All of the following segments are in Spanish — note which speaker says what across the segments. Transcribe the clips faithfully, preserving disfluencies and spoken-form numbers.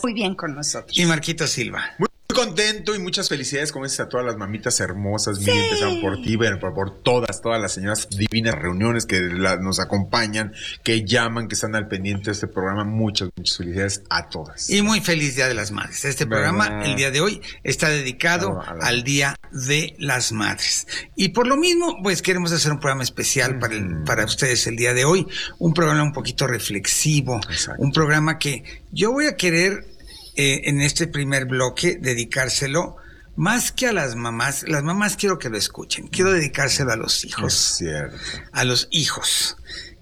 Speaker 1: muy bien con nosotros.
Speaker 2: Y Marquito Silva.
Speaker 3: Muy contento y muchas felicidades, como dices, a todas las mamitas hermosas. Sí. Mil empezaron por ti, bueno, por, por todas, todas las señoras divinas reuniones que la, nos acompañan, que llaman, que están al pendiente de este programa. Muchas, muchas felicidades a todas.
Speaker 2: Y muy feliz Día de las Madres. Este ¿verdad? Programa, el día de hoy, está dedicado claro, al Día de las Madres. Y por lo mismo, pues queremos hacer un programa especial mm. para, el, para ustedes el día de hoy. Un programa un poquito reflexivo. Exacto. Un programa que yo voy a querer... Eh, en este primer bloque, dedicárselo más que a las mamás. Las mamás quiero que lo escuchen. Quiero dedicárselo a los hijos.
Speaker 3: Es cierto.
Speaker 2: A los hijos,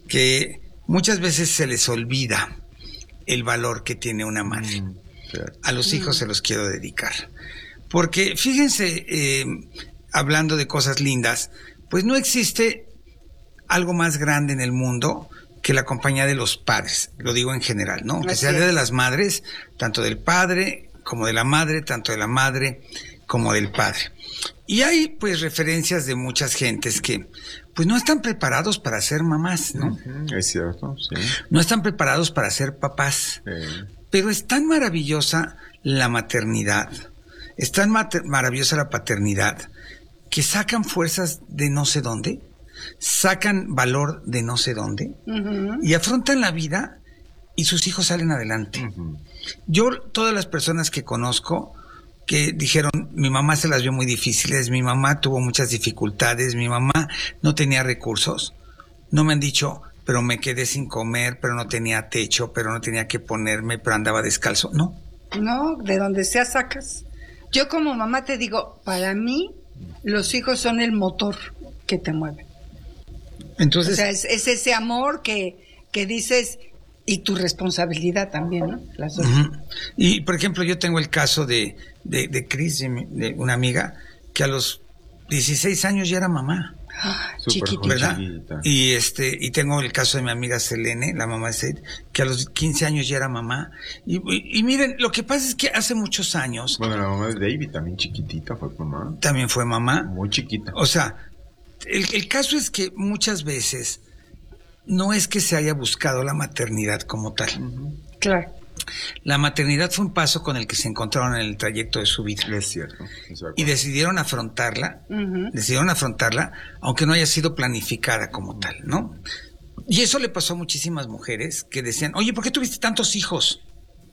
Speaker 2: que muchas veces se les olvida el valor que tiene una madre. Mm, a los hijos mm. se los quiero dedicar. Porque fíjense, eh, hablando de cosas lindas, pues no existe algo más grande en el mundo que la compañía de los padres, lo digo en general, ¿no? Que sea el Día de las Madres, tanto del padre como de la madre, tanto de la madre como del padre. Y hay pues referencias de muchas gentes que pues no están preparados para ser mamás, ¿no?
Speaker 3: Uh-huh. Es cierto, sí.
Speaker 2: No están preparados para ser papás. Sí. Pero es tan maravillosa la maternidad, es tan mater- maravillosa la paternidad, que sacan fuerzas de no sé dónde, sacan valor de no sé dónde, uh-huh. y afrontan la vida y sus hijos salen adelante. Uh-huh. Yo, todas las personas que conozco que dijeron, mi mamá se las vio muy difíciles, mi mamá tuvo muchas dificultades, mi mamá no tenía recursos, no me han dicho, pero me quedé sin comer, pero no tenía techo, pero no tenía que ponerme, pero andaba descalzo. No.
Speaker 1: No, de donde sea sacas. Yo como mamá te digo, para mí los hijos son el motor que te mueve. Entonces, o sea, es, es ese amor que, que dices, y tu responsabilidad también, ¿no? Las dos.
Speaker 2: Uh-huh. Y, por ejemplo, yo tengo el caso de, de, de Cris, de, de una amiga, que a los dieciséis años ya era mamá.
Speaker 1: Ah, chiquitita,
Speaker 2: ¿verdad? Y este y tengo el caso de mi amiga Selene, la mamá de Seid, que a los quince años ya era mamá. Y, y, y miren, lo que pasa es que hace muchos años...
Speaker 3: Bueno, la mamá de David también chiquitita fue mamá.
Speaker 2: También fue mamá.
Speaker 3: Muy chiquita.
Speaker 2: O sea... El, el caso es que muchas veces no es que se haya buscado la maternidad como tal.
Speaker 1: Uh-huh. Claro.
Speaker 2: La maternidad fue un paso con el que se encontraron en el trayecto de su vida.
Speaker 3: Es cierto.
Speaker 2: Y decidieron afrontarla,
Speaker 1: uh-huh.
Speaker 2: decidieron afrontarla, aunque no haya sido planificada como tal, ¿no? Y eso le pasó a muchísimas mujeres que decían, oye, ¿por qué tuviste tantos hijos?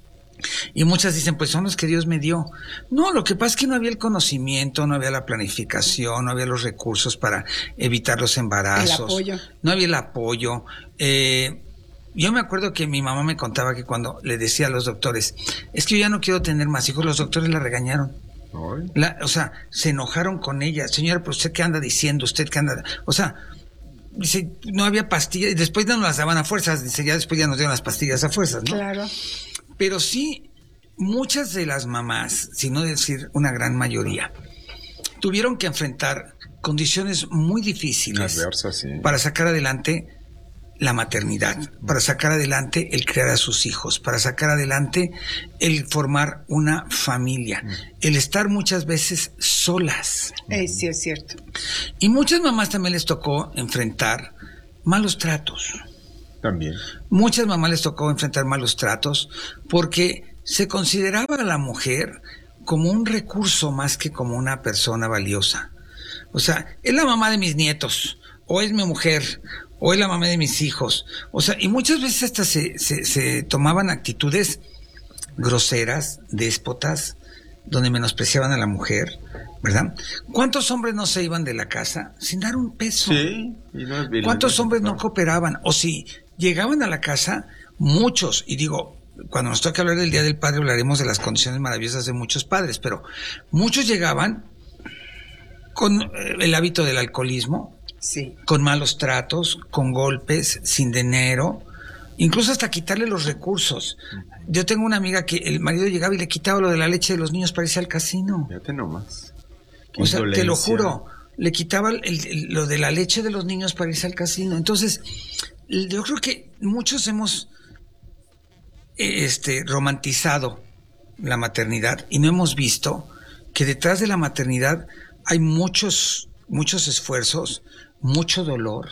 Speaker 2: Y muchas dicen, pues son los que Dios me dio. No, lo que pasa es que no había el conocimiento, no había la planificación, no había los recursos para evitar los embarazos.
Speaker 1: El apoyo.
Speaker 2: No había el apoyo. Eh, yo me acuerdo que mi mamá me contaba que cuando le decía a los doctores, es que yo ya no quiero tener más hijos, los doctores la regañaron. La, o sea, se enojaron con ella. Señora, pero usted qué anda diciendo, usted qué anda... O sea, dice, no había pastillas, y después no nos las daban a fuerzas, dice, ya después ya nos dieron las pastillas a fuerzas, ¿no?
Speaker 1: Claro.
Speaker 2: Pero sí, muchas de las mamás, si no decir una gran mayoría, tuvieron que enfrentar condiciones muy difíciles
Speaker 3: adversas, sí.
Speaker 2: para sacar adelante la maternidad, para sacar adelante el crear a sus hijos, para sacar adelante el formar una familia, el estar muchas veces solas.
Speaker 1: Eh, sí, es cierto.
Speaker 2: Y muchas mamás también les tocó enfrentar malos tratos.
Speaker 3: También.
Speaker 2: Muchas mamás les tocó enfrentar malos tratos porque se consideraba a la mujer como un recurso más que como una persona valiosa. O sea, es la mamá de mis nietos, o es mi mujer, o es la mamá de mis hijos. O sea, y muchas veces hasta se, se, se tomaban actitudes groseras, déspotas, donde menospreciaban a la mujer, ¿verdad? ¿Cuántos hombres no se iban de la casa sin dar un peso?
Speaker 3: Sí. Y no es
Speaker 2: ¿Cuántos hombres no cooperaban? O si llegaban a la casa, muchos, y digo, cuando nos toca hablar del Día del Padre hablaremos de las condiciones maravillosas de muchos padres, pero muchos llegaban con eh, el hábito del alcoholismo,
Speaker 1: sí.
Speaker 2: con malos tratos, con golpes, sin dinero, incluso hasta quitarle los recursos. Yo tengo una amiga que el marido llegaba y le quitaba lo de la leche de los niños para irse al casino.
Speaker 3: Fíjate nomás.
Speaker 2: O sea, te lo juro, le quitaba el, el, lo de la leche de los niños para irse al casino. Entonces, yo creo que muchos hemos este, romantizado la maternidad y no hemos visto que detrás de la maternidad hay muchos, muchos esfuerzos, mucho dolor,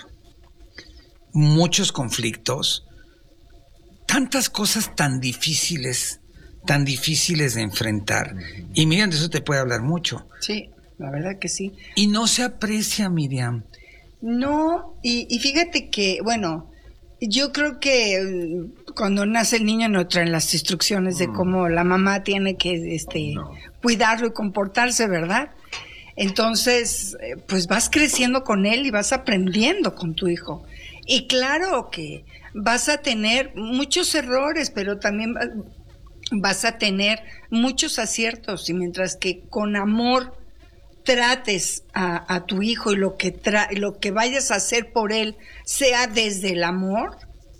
Speaker 2: muchos conflictos, tantas cosas tan difíciles tan difíciles de enfrentar. Uh-huh. Y Miriam, de eso te puede hablar mucho.
Speaker 1: Sí, la verdad que sí.
Speaker 2: Y no se aprecia, Miriam.
Speaker 1: No, y, y fíjate que, bueno, yo creo que cuando nace el niño no traen las instrucciones de cómo la mamá tiene que este, no. cuidarlo y comportarse, ¿verdad? Entonces, pues vas creciendo con él y vas aprendiendo con tu hijo. Y claro que vas a tener muchos errores, pero también vas a tener muchos aciertos. Y mientras que con amor trates a, a tu hijo y lo que tra lo que vayas a hacer por él sea desde el amor,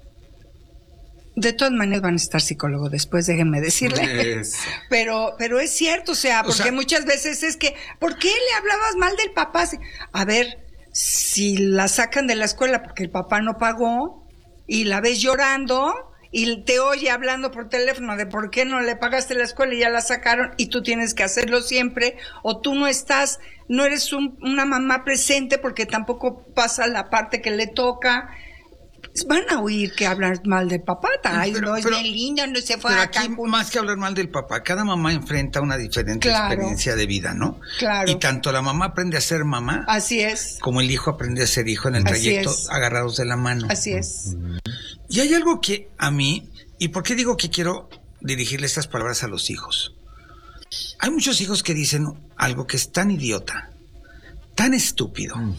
Speaker 1: de todas maneras van a estar psicólogos después, déjenme decirle. Yes. Pero, pero es cierto, o sea, porque o sea, muchas veces es que, ¿por qué le hablabas mal del papá? A ver, si la sacan de la escuela porque el papá no pagó y la ves llorando y te oye hablando por teléfono de por qué no le pagaste la escuela y ya la sacaron y tú tienes que hacerlo siempre, o tú no estás, no eres un, una mamá presente porque tampoco pasa la parte que le toca, van a oír que hablan mal del papá. Ay, pero, no es pero, bien lindo, no se fue
Speaker 2: pero
Speaker 1: a
Speaker 2: aquí
Speaker 1: Cancún.
Speaker 2: Más que hablar mal del papá, cada mamá enfrenta una diferente claro. experiencia de vida, ¿no?
Speaker 1: Claro.
Speaker 2: Y tanto la mamá aprende a ser mamá,
Speaker 1: así es,
Speaker 2: como el hijo aprende a ser hijo en el trayecto agarrados de la mano.
Speaker 1: Así es.
Speaker 2: Y hay algo que a mí, ¿y por qué digo que quiero dirigirle estas palabras a los hijos? Hay muchos hijos que dicen algo que es tan idiota, tan estúpido, mm.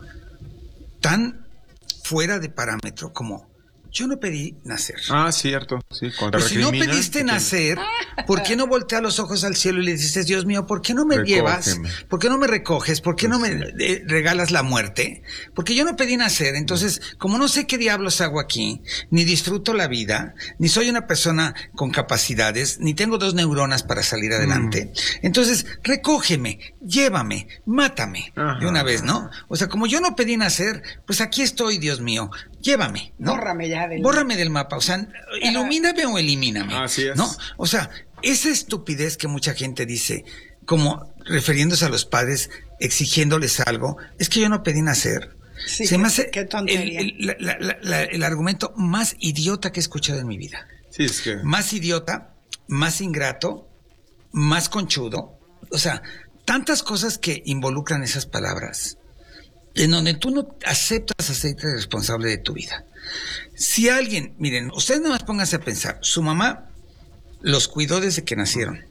Speaker 2: tan fuera de parámetro como: yo no pedí nacer.
Speaker 3: Ah, cierto, sí.
Speaker 2: Pues si no pediste nacer, ¿por qué no volteas los ojos al cielo y le dices, Dios mío, ¿por qué no me Recógeme. llevas? ¿Por qué no me recoges? ¿Por qué no me eh, regalas la muerte? Porque yo no pedí nacer, entonces, como no sé qué diablos hago aquí, ni disfruto la vida, ni soy una persona con capacidades, ni tengo dos neuronas para salir adelante, mm. entonces, recógeme, llévame, mátame, Ajá. de una vez, ¿no? O sea, como yo no pedí nacer, pues aquí estoy, Dios mío, llévame, ¿no?
Speaker 1: Bórrame ya del...
Speaker 2: Bórrame del mapa, o sea, ilumíname o elimíname.
Speaker 3: Así es.
Speaker 2: ¿No? O sea, esa estupidez que mucha gente dice, como refiriéndose a los padres, exigiéndoles algo, es que yo no pedí nacer.
Speaker 1: Sí,
Speaker 2: Se
Speaker 1: qué,
Speaker 2: me hace
Speaker 1: qué tontería.
Speaker 2: El, el, la, la, la, el argumento más idiota que he escuchado en mi vida.
Speaker 3: Sí, es que...
Speaker 2: Más idiota, más ingrato, más conchudo. O sea, tantas cosas que involucran esas palabras, en donde tú no aceptas hacerte responsable de tu vida. Si alguien, miren, ustedes nada más pónganse a pensar, su mamá los cuidó desde que nacieron.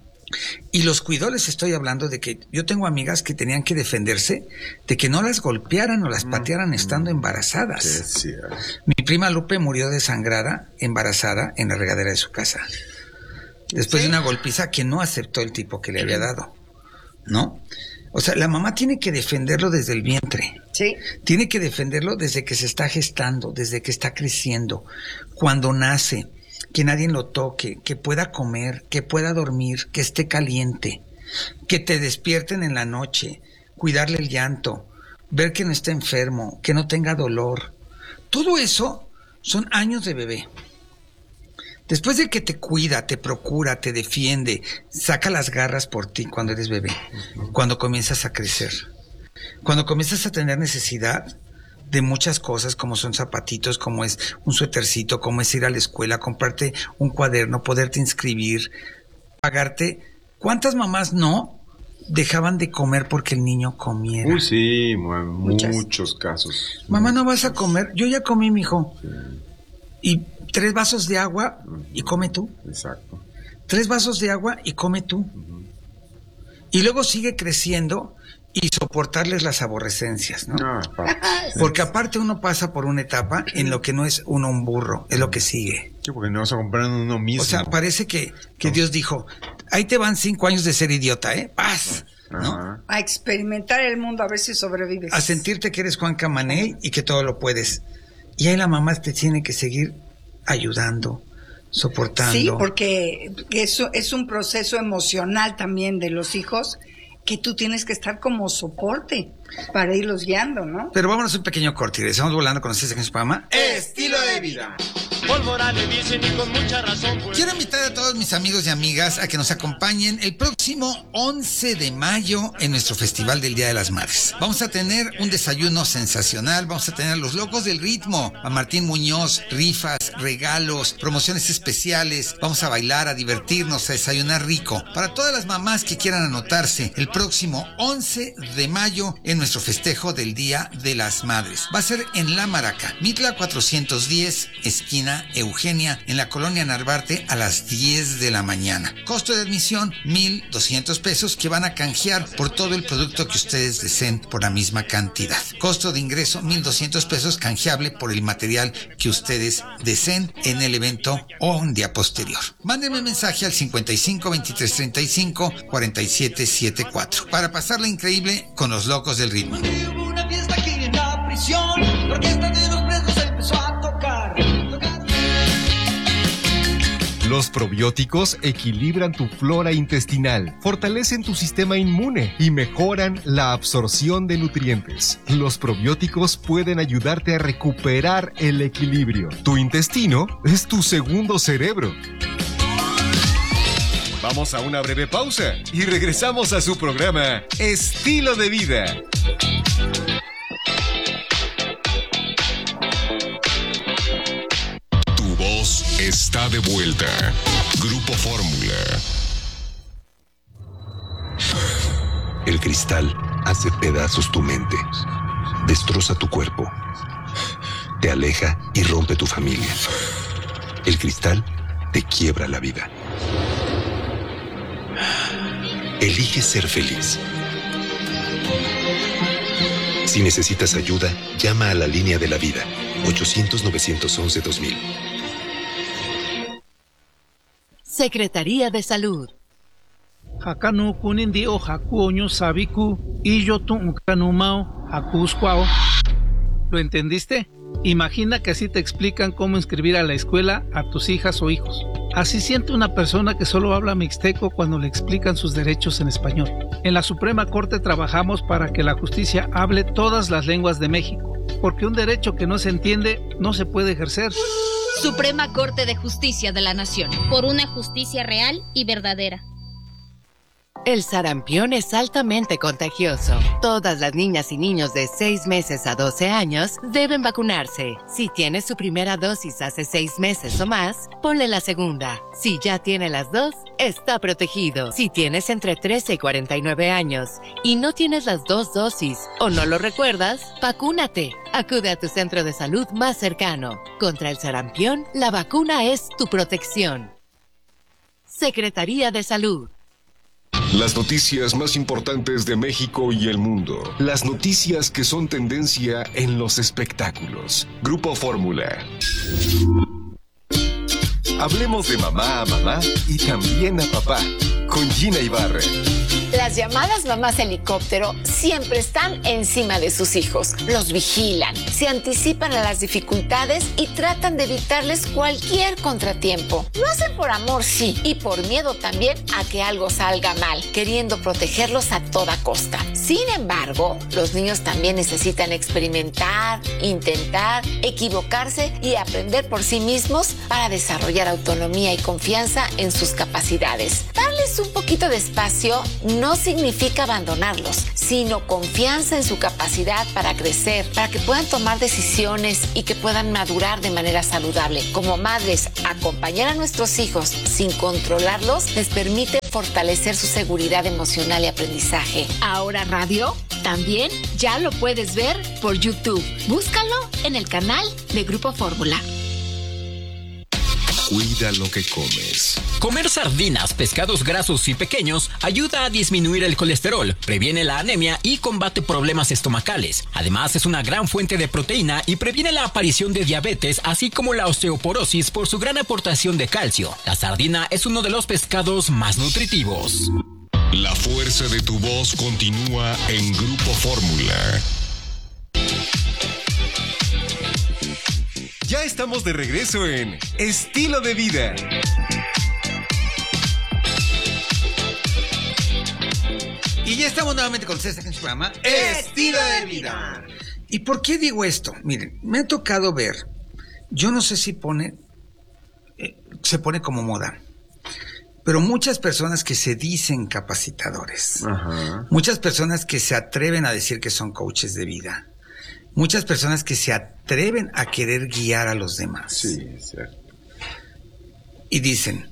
Speaker 2: Y los cuidó, les estoy hablando de que yo tengo amigas que tenían que defenderse de que no las golpearan o las patearan estando embarazadas.
Speaker 3: Sí, sí.
Speaker 2: Mi prima Lupe murió desangrada, embarazada, en la regadera de su casa. Después ¿Sí? de una golpiza que no aceptó el tipo que le había dado, ¿no? O sea, la mamá tiene que defenderlo desde el vientre.
Speaker 1: Sí.
Speaker 2: Tiene que defenderlo desde que se está gestando, desde que está creciendo, cuando nace, que nadie lo toque, que pueda comer, que pueda dormir, que esté caliente, que te despierten en la noche, cuidarle el llanto, ver que no esté enfermo, que no tenga dolor. Todo eso son años de bebé. Después de que te cuida, te procura, te defiende, saca las garras por ti cuando eres bebé, cuando comienzas a crecer, cuando comienzas a tener necesidad de muchas cosas, como son zapatitos, como es un suétercito, como es ir a la escuela, comprarte un cuaderno, poderte inscribir, pagarte. ¿Cuántas mamás no dejaban de comer porque el niño comiera?
Speaker 3: Uy, sí, muchas. muchos casos.
Speaker 2: Mamá, ¿no vas a comer? Yo ya comí, mijo. Sí. Y tres vasos de agua y come tú.
Speaker 3: Exacto.
Speaker 2: Tres vasos de agua y come tú. Uh-huh. Y luego sigue creciendo y soportarles las aborrecencias, ¿no? Ah, porque aparte uno pasa por una etapa en lo que no es uno un burro, es lo que sigue.
Speaker 3: Sí, porque no vas a comprar uno mismo.
Speaker 2: O sea, parece que, que no. Dios dijo, ahí te van cinco años de ser idiota, ¿eh? Paz, ¿no?
Speaker 1: A experimentar el mundo, a ver si sobrevives.
Speaker 2: A sentirte que eres Juan Camaney y que todo lo puedes. Y ahí la mamá te tiene que seguir ayudando, soportando.
Speaker 1: Sí, porque eso es un proceso emocional también de los hijos que tú tienes que estar como soporte para irlos guiando, ¿no?
Speaker 2: Pero vámonos un pequeño corte y estamos volando con ustedes en su programa
Speaker 3: Estilo de Vida.
Speaker 2: Pólvora le dicen y con mucha razón. Pues. Quiero invitar a todos mis amigos y amigas a que nos acompañen el próximo once de mayo en nuestro Festival del Día de las Madres. Vamos a tener un desayuno sensacional, vamos a tener a los locos del ritmo, a Martín Muñoz, rifas, regalos, promociones especiales, vamos a bailar, a divertirnos, a desayunar rico. Para todas las mamás que quieran anotarse, el próximo once de mayo en nuestro festejo del Día de las Madres. Va a ser en La Maraca, Mitla cuatrocientos diez, esquina Eugenia, en la colonia Narvarte, a las diez de la mañana. Costo de admisión, mil doscientos pesos, que van a canjear por todo el producto que ustedes deseen por la misma cantidad. Costo de ingreso, mil doscientos pesos, canjeable por el material que ustedes deseen en el evento o un día posterior. Mándenme mensaje al cincuenta y cinco, veintitrés, treinta y cinco, cuarenta y siete setenta y cuatro para pasarla increíble con los locos del ritmo.
Speaker 4: Hubo una fiesta aquí en la prisión, la orquesta de los presos empezó a tocar.
Speaker 5: Los probióticos equilibran tu flora intestinal, fortalecen tu sistema inmune y mejoran la absorción de nutrientes. Los probióticos pueden ayudarte a recuperar el equilibrio. Tu intestino es tu segundo cerebro. Vamos a una breve pausa y regresamos a su programa Estilo de Vida.
Speaker 6: Está de vuelta. Grupo Fórmula.
Speaker 7: El cristal hace pedazos tu mente, destroza tu cuerpo, te aleja y rompe tu familia. El cristal te quiebra la vida. Elige ser feliz. Si necesitas ayuda, llama a la línea de la vida, ochocientos, novecientos once, dos mil.
Speaker 8: Secretaría de Salud.
Speaker 9: Hakanu kunindi o hakuoño sabiku y yo tu kanumao hakuscuao. ¿Lo entendiste? Imagina que así te explican cómo inscribir a la escuela a tus hijas o hijos. Así siente una persona que solo habla mixteco cuando le explican sus derechos en español. En la Suprema Corte trabajamos para que la justicia hable todas las lenguas de México, porque un derecho que no se entiende no se puede ejercer.
Speaker 10: Suprema Corte de Justicia de la Nación. Por una justicia real y verdadera.
Speaker 8: El sarampión es altamente contagioso. Todas las niñas y niños de seis meses a doce años deben vacunarse. Si tiene su primera dosis hace seis meses o más, ponle la segunda. Si ya tiene las dos, está protegido. Si tienes entre trece y cuarenta y nueve años y no tienes las dos dosis o no lo recuerdas, vacúnate. Acude a tu centro de salud más cercano. Contra el sarampión, la vacuna es tu protección. Secretaría de Salud.
Speaker 6: Las noticias más importantes de México y el mundo. Las noticias que son tendencia en los espectáculos. Grupo Fórmula.
Speaker 5: Hablemos de mamá a mamá y también a papá, con Gina Ibarra.
Speaker 11: Las llamadas mamás helicóptero siempre están encima de sus hijos. Los vigilan, se anticipan a las dificultades y tratan de evitarles cualquier contratiempo. Lo hacen por amor, sí, y por miedo también a que algo salga mal, queriendo protegerlos a toda costa. Sin embargo, los niños también necesitan experimentar, intentar, equivocarse y aprender por sí mismos para desarrollar autonomía y confianza en sus capacidades. Darles un poquito de espacio no significa abandonarlos, sino confianza en su capacidad para crecer, para que puedan tomar decisiones y que puedan madurar de manera saludable. Como madres, acompañar a nuestros hijos sin controlarlos les permite fortalecer su seguridad emocional y aprendizaje. Ahora radio también ya lo puedes ver por YouTube. Búscalo en el canal de Grupo Fórmula.
Speaker 6: Cuida lo que comes.
Speaker 12: Comer sardinas, pescados grasos y pequeños ayuda a disminuir el colesterol, previene la anemia y combate problemas estomacales. Además, es una gran fuente de proteína y previene la aparición de diabetes, así como la osteoporosis por su gran aportación de calcio. La sardina es uno de los pescados más nutritivos.
Speaker 6: La fuerza de tu voz continúa en Grupo Fórmula.
Speaker 5: Ya estamos de regreso en Estilo de Vida.
Speaker 2: Y ya estamos nuevamente con ustedes aquí en su programa Estilo de Vida. ¿Y por qué digo esto? Miren, me ha tocado ver, yo no sé si pone, eh, se pone como moda, pero muchas personas que se dicen capacitadores,
Speaker 3: Ajá.
Speaker 2: muchas personas que se atreven a decir que son coaches de vida, muchas personas que se atreven a querer guiar a los demás.
Speaker 3: Sí, es cierto.
Speaker 2: Y dicen,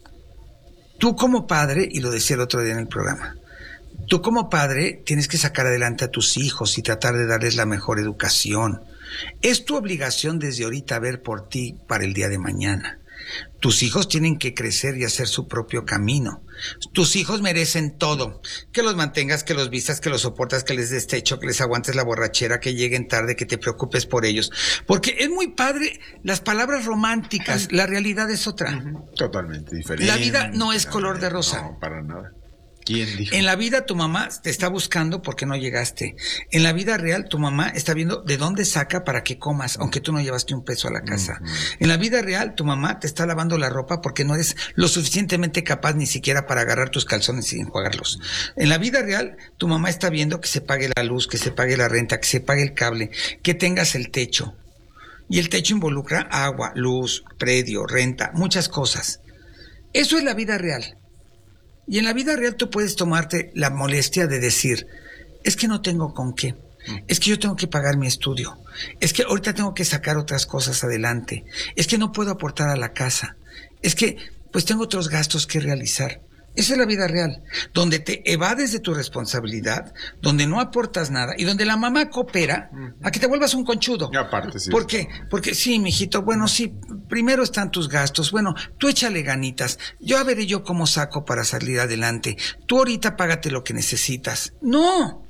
Speaker 2: tú como padre, y lo decía el otro día en el programa, tú como padre tienes que sacar adelante a tus hijos y tratar de darles la mejor educación. Es tu obligación desde ahorita ver por ti para el día de mañana. Tus hijos tienen que crecer y hacer su propio camino. Tus hijos merecen todo. Que los mantengas, que los vistas, que los soportas, que les des techo, que les aguantes la borrachera, que lleguen tarde, que te preocupes por ellos. Porque es muy padre las palabras románticas. La realidad es otra.
Speaker 3: Totalmente diferente.
Speaker 2: La vida no es color de rosa.
Speaker 3: No, para nada. ¿Quién dijo?
Speaker 2: En la vida tu mamá te está buscando porque no llegaste. En la vida real tu mamá está viendo de dónde saca para que comas, aunque tú no llevaste un peso a la casa. Uh-huh. En la vida real tu mamá te está lavando la ropa porque no eres lo suficientemente capaz ni siquiera para agarrar tus calzones y enjuagarlos. En la vida real tu mamá está viendo que se pague la luz, que se pague la renta, que se pague el cable, que tengas el techo. Y el techo involucra agua, luz, predio, renta, muchas cosas. Eso es la vida real. Y en la vida real tú puedes tomarte la molestia de decir, es que no tengo con qué, es que yo tengo que pagar mi estudio, es que ahorita tengo que sacar otras cosas adelante, es que no puedo aportar a la casa, es que pues tengo otros gastos que realizar. Esa es la vida real, donde te evades de tu responsabilidad, donde no aportas nada y donde la mamá coopera a que te vuelvas un conchudo.
Speaker 3: Y aparte, sí.
Speaker 2: ¿Por qué? Porque sí, mijito, bueno, sí, primero están tus gastos, bueno, tú échale ganitas, yo a veré yo cómo saco para salir adelante, tú ahorita págate lo que necesitas. ¡No!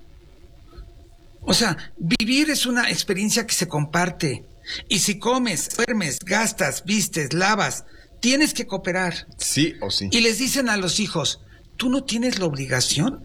Speaker 2: O sea, vivir es una experiencia que se comparte. Y si comes, duermes, gastas, vistes, lavas, tienes que cooperar.
Speaker 3: Sí o sí.
Speaker 2: Y les dicen a los hijos, tú no tienes la obligación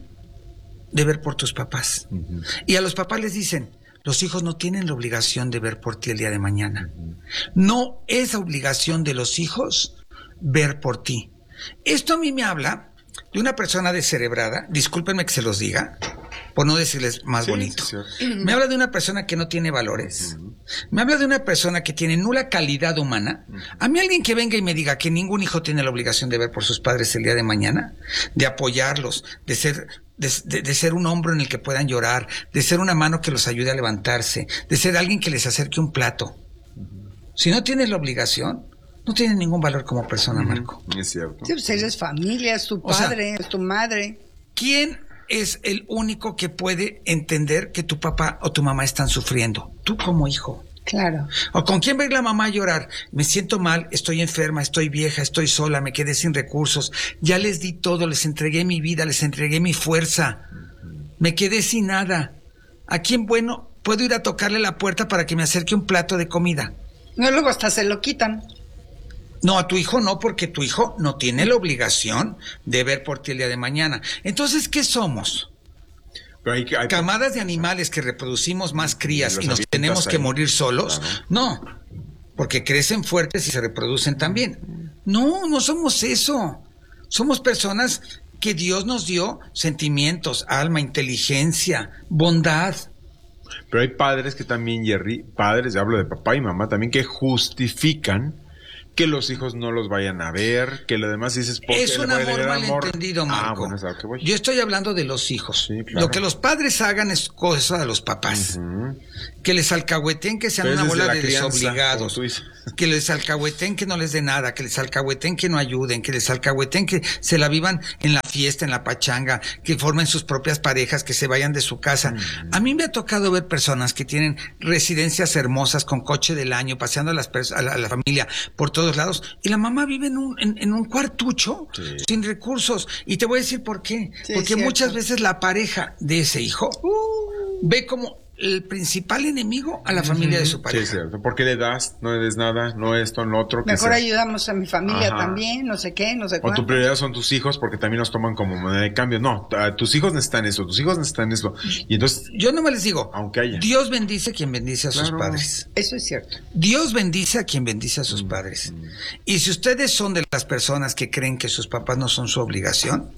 Speaker 2: de ver por tus papás. Uh-huh. Y a los papás les dicen, los hijos no tienen la obligación de ver por ti el día de mañana. Uh-huh. No es obligación de los hijos ver por ti. Esto a mí me habla de una persona descerebrada, discúlpenme que se los diga, por no decirles más sí, bonito. Sí, sí. Me habla de una persona que no tiene valores. Uh-huh. Me habla de una persona que tiene nula calidad humana. Uh-huh. A mí alguien que venga y me diga que ningún hijo tiene la obligación de ver por sus padres el día de mañana, de apoyarlos, de ser, de, de, de ser un hombro en el que puedan llorar, de ser una mano que los ayude a levantarse, de ser alguien que les acerque un plato. Uh-huh. Si no tienes la obligación, no tienes ningún valor como persona, uh-huh. Marco.
Speaker 3: Es cierto.
Speaker 1: Sí, pues eres familia, es tu padre, o sea, es tu madre.
Speaker 2: ¿Quién es el único que puede entender que tu papá o tu mamá están sufriendo? Tú como hijo.
Speaker 1: Claro.
Speaker 2: ¿O con quién ver la mamá llorar? Me siento mal, estoy enferma, estoy vieja, estoy sola, me quedé sin recursos. Ya les di todo, les entregué mi vida, les entregué mi fuerza. Me quedé sin nada. ¿A quién, bueno, puedo ir a tocarle la puerta para que me acerque un plato de comida?
Speaker 1: No, luego hasta se lo quitan.
Speaker 2: No, a tu hijo no, porque tu hijo no tiene la obligación de ver por ti el día de mañana. Entonces, ¿qué somos?
Speaker 3: Pero hay que, hay...
Speaker 2: ¿Camadas de animales que reproducimos más crías y, y nos tenemos ahí que morir solos? Claro. No, porque crecen fuertes y se reproducen también. No, no somos eso. Somos personas que Dios nos dio sentimientos, alma, inteligencia, bondad.
Speaker 3: Pero hay padres que también, Jerry, padres, hablo de papá y mamá también, que justifican que los hijos no los vayan a ver, que lo demás dices porque
Speaker 2: es un amor malentendido, Marco. Ah, bueno, voy. Yo estoy hablando de los hijos. Sí, claro. Lo que los padres hagan es cosa de los papás. Uh-huh. Que les alcahueten, que sean Pero una bola la de crianza, desobligados. Que les alcahueten, que no les dé nada. Que les alcahueten, que no ayuden. Que les alcahueten, que se la vivan en la fiesta, en la pachanga. Que formen sus propias parejas, que se vayan de su casa. Uh-huh. A mí me ha tocado ver personas que tienen residencias hermosas con coche del año, paseando a, las pers- a, la, a la familia por todos lados, y la mamá vive en un, en, en un cuartucho, sí, sin recursos. Y te voy a decir por qué. Sí, porque muchas veces la pareja de ese hijo uh. ve como el principal enemigo a la familia uh-huh. de su pareja.
Speaker 3: Sí, es cierto. ¿Por qué le das? No le des nada, no esto, no otro.
Speaker 1: Mejor sea. ayudamos a mi familia Ajá. también, no sé qué, no sé cuánto.
Speaker 3: O tu prioridad son tus hijos porque también los toman como moneda de cambio. No, t- tus hijos necesitan eso, tus hijos necesitan eso. Y entonces...
Speaker 2: Yo no me les digo,
Speaker 3: aunque haya.
Speaker 2: Dios bendice a quien bendice a claro. sus padres.
Speaker 1: Eso es cierto.
Speaker 2: Dios bendice a quien bendice a sus mm. padres. Mm. Y si ustedes son de las personas que creen que sus papás no son su obligación,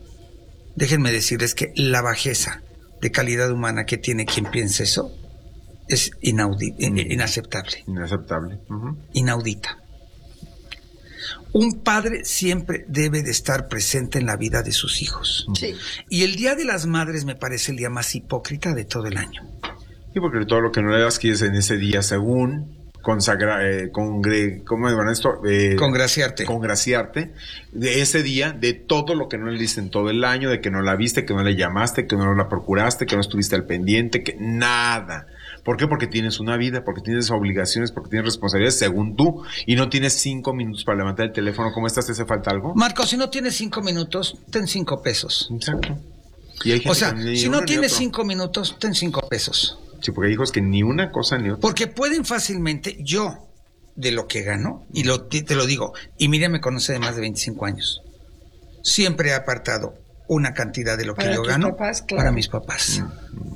Speaker 2: déjenme decirles que la bajeza de calidad humana que tiene quien piensa eso es inaudi- mm. inaceptable.
Speaker 3: Inaceptable. Uh-huh.
Speaker 2: Inaudita. Un padre siempre debe de estar presente en la vida de sus hijos.
Speaker 1: Sí.
Speaker 2: Y el Día de las Madres me parece el día más hipócrita de todo el año.
Speaker 3: Sí, porque todo lo que no le das quieres en ese día, según consagra, eh, congre, ¿cómo se llama esto? Eh,
Speaker 2: congraciarte.
Speaker 3: Congraciarte de ese día, de todo lo que no le diste en todo el año, de que no la viste, que no le llamaste, que no la procuraste, que no estuviste al pendiente, que nada. ¿Por qué? Porque tienes una vida, porque tienes obligaciones, porque tienes responsabilidades según tú, y no tienes cinco minutos para levantar el teléfono. ¿Cómo estás? ¿Te hace falta algo?
Speaker 2: Marco, si no tienes cinco minutos, ten cinco pesos.
Speaker 3: Exacto. Y hay gente
Speaker 2: o sea,
Speaker 3: que
Speaker 2: si no tienes cinco minutos, ten cinco pesos.
Speaker 3: Sí, porque hay hijos que ni una cosa ni otra.
Speaker 2: Porque pueden fácilmente, yo, de lo que gano, y lo, te lo digo, y Miriam me conoce de más de veinticinco años, siempre he apartado una cantidad de lo que
Speaker 1: para
Speaker 2: yo gano
Speaker 1: papás, claro.
Speaker 2: para mis papás. Mm.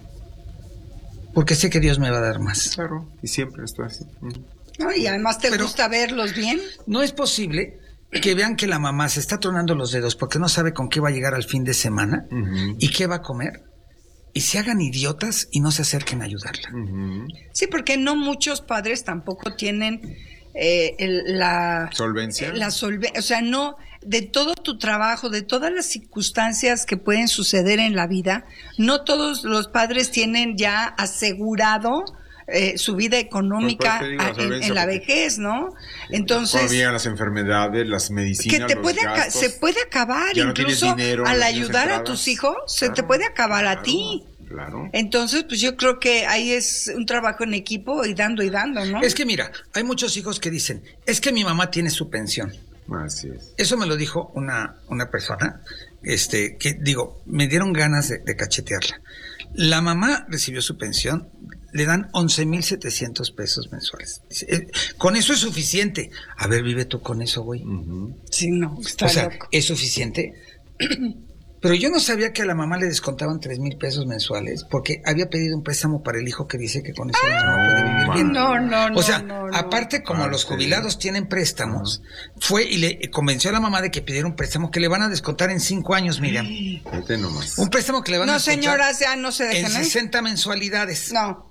Speaker 2: Porque sé que Dios me va a dar más.
Speaker 3: Claro, y siempre estoy así. Mm.
Speaker 1: No, y además te
Speaker 2: Pero
Speaker 1: gusta verlos bien.
Speaker 2: No es posible que vean que la mamá se está tronando los dedos porque no sabe con qué va a llegar al fin de semana uh-huh. y qué va a comer, y se hagan idiotas y no se acerquen a ayudarla.
Speaker 3: Uh-huh.
Speaker 1: Sí, porque no muchos padres tampoco tienen eh, el, la
Speaker 3: solvencia.
Speaker 1: La solve- o sea, no, de todo tu trabajo, de todas las circunstancias que pueden suceder en la vida, no todos los padres tienen ya asegurado Eh, su vida económica
Speaker 3: pues, digo,
Speaker 1: a, en, en la vejez, ¿no? Entonces,
Speaker 3: cuando llegan las enfermedades, las medicinas,
Speaker 1: que te
Speaker 3: los
Speaker 1: puede
Speaker 3: gastos,
Speaker 1: aca- se puede acabar
Speaker 3: no
Speaker 1: incluso
Speaker 3: dinero,
Speaker 1: al
Speaker 3: no
Speaker 1: ayudar
Speaker 3: entradas.
Speaker 1: a tus hijos,
Speaker 3: claro,
Speaker 1: se te puede acabar
Speaker 3: claro,
Speaker 1: a ti.
Speaker 3: Claro.
Speaker 1: Entonces, pues yo creo que ahí es un trabajo en equipo y dando y dando, ¿no?
Speaker 2: Es que mira, hay muchos hijos que dicen, es que mi mamá tiene su pensión.
Speaker 3: Así es.
Speaker 2: Eso me lo dijo una, una persona, este, que digo, me dieron ganas de, de cachetearla. La mamá recibió su pensión, le dan once mil setecientos pesos mensuales. Dice, eh, con eso es suficiente. A ver, vive tú con eso, güey.
Speaker 3: Uh-huh.
Speaker 1: Sí, no, está
Speaker 2: o sea,
Speaker 1: loco.
Speaker 2: ¿es suficiente? Pero yo no sabía que a la mamá le descontaban tres mil pesos mensuales porque había pedido un préstamo para el hijo que dice que con eso la mamá puede vivir bien.
Speaker 1: No, no, no.
Speaker 2: O sea,
Speaker 1: no, no.
Speaker 2: aparte como
Speaker 3: Ah,
Speaker 2: los
Speaker 3: sí.
Speaker 2: jubilados tienen préstamos, fue y le convenció a la mamá de que pidiera un préstamo que le van a descontar en cinco años, Miriam.
Speaker 3: Vete nomás.
Speaker 2: Un préstamo que le van
Speaker 1: No,
Speaker 2: a descontar
Speaker 1: señoras, ya no se
Speaker 2: en
Speaker 1: dejen, ¿eh?
Speaker 2: sesenta mensualidades.
Speaker 1: No.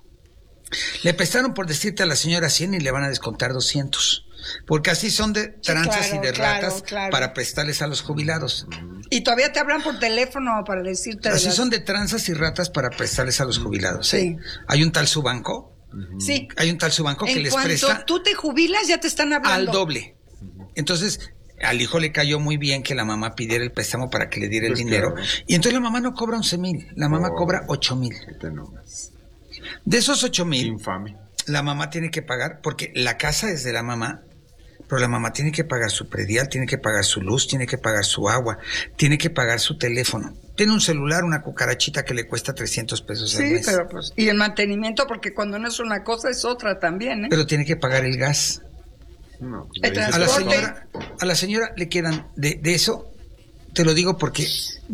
Speaker 2: Le prestaron por decirte a la señora cien y le van a descontar doscientos. Porque así son de tranzas
Speaker 1: claro,
Speaker 2: y de
Speaker 1: claro,
Speaker 2: ratas
Speaker 1: claro.
Speaker 2: para prestarles a los jubilados.
Speaker 1: Y todavía te hablan por teléfono para decirte.
Speaker 2: Así
Speaker 1: las-
Speaker 2: son de tranzas y ratas para prestarles a los jubilados.
Speaker 1: Sí.
Speaker 2: ¿eh? Hay un tal Subanco.
Speaker 1: Sí.
Speaker 2: Hay un tal Subanco que
Speaker 1: En
Speaker 2: les
Speaker 1: cuanto
Speaker 2: presta
Speaker 1: tú te jubilas, ya te están hablando.
Speaker 2: al doble. Entonces, al hijo le cayó muy bien que la mamá pidiera el préstamo para que le diera el
Speaker 3: Pues
Speaker 2: dinero.
Speaker 3: claro.
Speaker 2: Y entonces la mamá no cobra once mil, la mamá
Speaker 3: Oh.
Speaker 2: cobra ocho mil.
Speaker 3: Vete nomás.
Speaker 2: De esos ocho mil,
Speaker 3: Infame.
Speaker 2: la mamá tiene que pagar, porque la casa es de la mamá, pero la mamá tiene que pagar su predial, tiene que pagar su luz, tiene que pagar su agua, tiene que pagar su teléfono. Tiene un celular, una cucarachita que le cuesta trescientos pesos al
Speaker 1: Sí,
Speaker 2: mes.
Speaker 1: pero pues. Y el mantenimiento, porque cuando no es una cosa es otra también, ¿eh?
Speaker 2: Pero tiene que pagar el gas.
Speaker 3: No, pues,
Speaker 1: El
Speaker 3: ahí se
Speaker 2: A la
Speaker 3: pasa.
Speaker 1: transporte.
Speaker 2: señora, a la señora le quedan de, de eso, te lo digo porque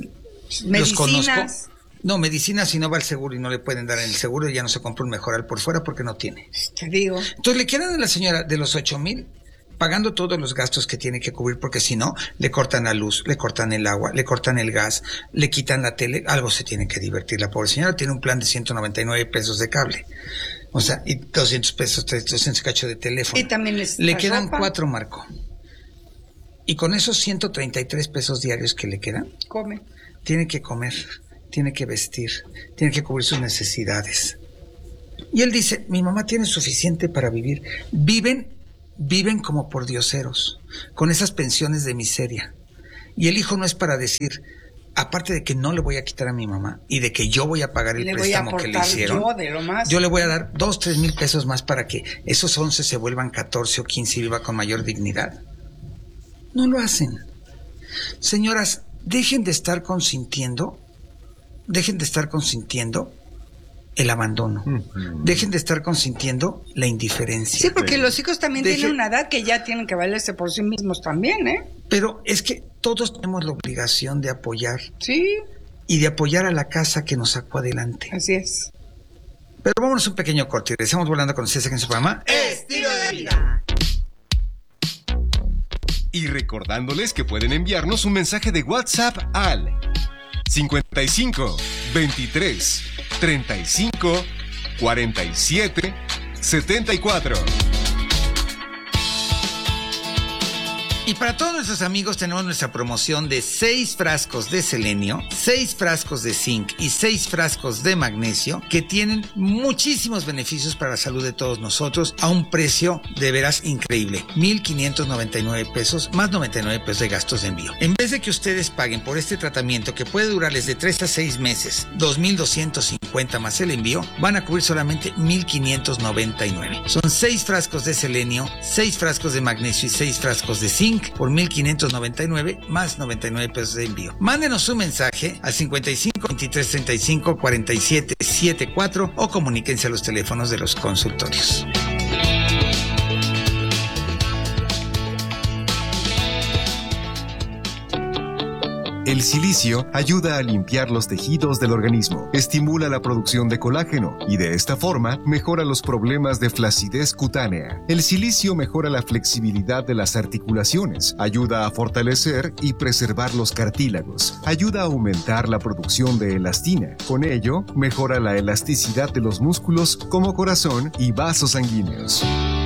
Speaker 2: los conozco.
Speaker 1: Medicinas.
Speaker 2: No, medicinas si no va al seguro y no le pueden dar en el seguro, ya no se compra un mejoral por fuera porque no tiene.
Speaker 1: Te digo.
Speaker 2: Entonces le quedan a la señora de los ocho mil pagando todos los gastos que tiene que cubrir, porque si no, le cortan la luz, le cortan el agua, le cortan el gas, le quitan la tele, algo se tiene que divertir. La pobre señora tiene un plan de ciento noventa y nueve pesos de cable. O sea, y doscientos pesos, doscientos cacho de teléfono.
Speaker 1: Y también les
Speaker 2: Le
Speaker 1: la
Speaker 2: quedan
Speaker 1: ropa.
Speaker 2: cuatro, Marco. Y con esos ciento treinta y tres pesos diarios que le quedan,
Speaker 1: Come.
Speaker 2: tiene que comer, tiene que vestir, tiene que cubrir sus necesidades. Y él dice, mi mamá tiene suficiente para vivir. Viven, viven como por dioseros, con esas pensiones de miseria. Y el hijo no es para decir, aparte de que no le voy a quitar a mi mamá y de que yo voy a pagar el
Speaker 1: Le voy a
Speaker 2: préstamo que le
Speaker 1: aportar
Speaker 2: hicieron,
Speaker 1: yo de lo más.
Speaker 2: yo le voy a dar dos, tres mil pesos más para que esos once se vuelvan catorce o quince y viva con mayor dignidad. No lo hacen. Señoras, dejen de estar consintiendo, dejen de estar consintiendo el abandono.
Speaker 3: Uh-huh.
Speaker 2: Dejen de estar consintiendo la indiferencia.
Speaker 1: Sí, porque los hijos también
Speaker 2: Deje-
Speaker 1: tienen una edad que ya tienen que valerse por sí mismos también, ¿eh?
Speaker 2: Pero es que todos tenemos la obligación de apoyar
Speaker 1: Sí,
Speaker 2: y de apoyar a la casa que nos sacó adelante.
Speaker 1: así es.
Speaker 2: Pero vámonos un pequeño corte y regresamos volando con ustedes aquí en su programa.
Speaker 1: Estilo de vida.
Speaker 5: Y recordándoles que pueden enviarnos un mensaje de WhatsApp al cincuenta y cinco, veintitrés, treinta y cinco, cuarenta y siete, setenta y cuatro.
Speaker 2: Y para todos nuestros amigos tenemos nuestra promoción de seis frascos de selenio, seis frascos de zinc y seis frascos de magnesio que tienen muchísimos beneficios para la salud de todos nosotros a un precio de veras increíble. mil quinientos noventa y nueve pesos más noventa y nueve pesos de gastos de envío. En vez de que ustedes paguen por este tratamiento que puede durarles de tres a seis meses, dos mil doscientos cincuenta más el envío, van a cubrir solamente mil quinientos noventa y nueve. Son seis frascos de selenio, seis frascos de magnesio y seis frascos de zinc por mil quinientos noventa y nueve más noventa y nueve pesos de envío. Mándenos su mensaje al cincuenta y cinco, veintitrés, treinta y cinco, cuarenta y siete, setenta y cuatro o comuníquense a los teléfonos de los consultorios.
Speaker 5: El silicio ayuda a limpiar los tejidos del organismo, estimula la producción de colágeno y de esta forma mejora los problemas de flacidez cutánea. El silicio mejora la flexibilidad de las articulaciones, ayuda a fortalecer y preservar los cartílagos, ayuda a aumentar la producción de elastina. Con ello, mejora la elasticidad de los músculos como corazón y vasos sanguíneos.